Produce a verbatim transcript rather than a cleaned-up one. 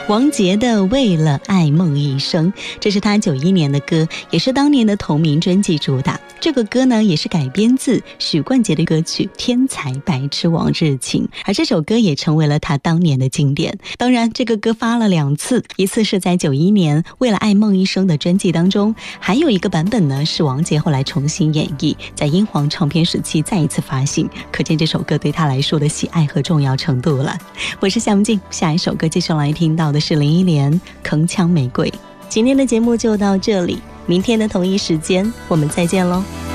王杰的《为了爱梦一生》，这是他九一年的歌，也是当年的同名专辑主打。这个歌呢，也是改编自许冠杰的歌曲《天才白痴往日情》，而这首歌也成为了他当年的经典。当然，这个歌发了两次，一次是在九一年《为了爱梦一生》的专辑当中，还有一个版本呢是王杰后来重新演绎，在英皇唱片时期再一次发行，可见这首歌对他来说的喜爱和重要程度了。我是夏木静，下一首歌继续来听到的是林忆莲《铿锵玫瑰》。今天的节目就到这里，明天的同一时间我们再见喽。